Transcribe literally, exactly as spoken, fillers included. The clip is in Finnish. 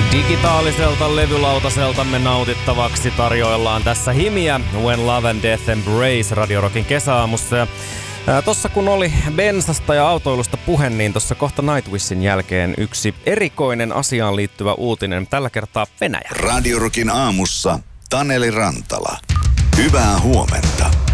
Digitaaliselta levylautaseltamme nautittavaksi tarjoillaan tässä himiä When Love and Death Embrace Radio Rockin kesäaamussa. Ja ää, tossa kun oli bensasta ja autoilusta puhe, niin tossa kohta Nightwishin jälkeen yksi erikoinen asiaan liittyvä uutinen. Tällä kertaa Venäjä. Radio Rockin aamussa Taneli Rantala. Hyvää huomenta.